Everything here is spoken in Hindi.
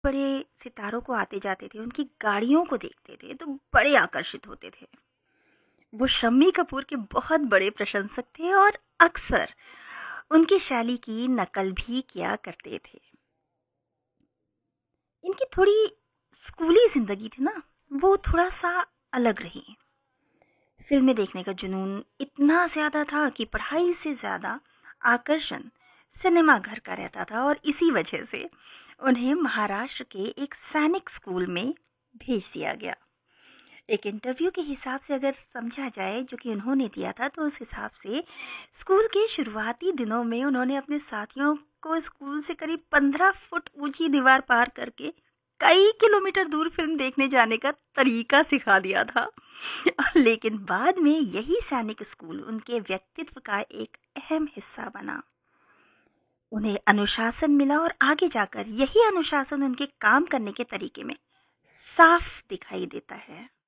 बड़े सितारों को आते जाते थे, उनकी गाड़ियों को देखते थे तो बड़े आकर्षित होते थे। वो शम्मी कपूर के बहुत बड़े प्रशंसक थे और अक्सर उनकी शैली की नकल भी किया करते थे। इनकी थोड़ी स्कूली जिंदगी थी ना, वो थोड़ा सा अलग रही। फिल्में देखने का जुनून इतना ज़्यादा था कि पढ़ाई से ज़्यादा आकर्षण सिनेमा घर का रहता था, और इसी वजह से उन्हें महाराष्ट्र के एक सैनिक स्कूल में भेज दिया गया। एक इंटरव्यू के हिसाब से अगर समझा जाए जो कि उन्होंने दिया था, तो उस हिसाब से स्कूल के शुरुआती दिनों में उन्होंने अपने साथियों को स्कूल से करीब 15 फुट ऊंची दीवार पार करके कई किलोमीटर दूर फिल्म देखने जाने का तरीका सिखा दिया था। लेकिन बाद में यही सैनिक स्कूल उनके व्यक्तित्व का एक अहम हिस्सा बना। उन्हें अनुशासन मिला और आगे जाकर यही अनुशासन उनके काम करने के तरीके में साफ दिखाई देता है।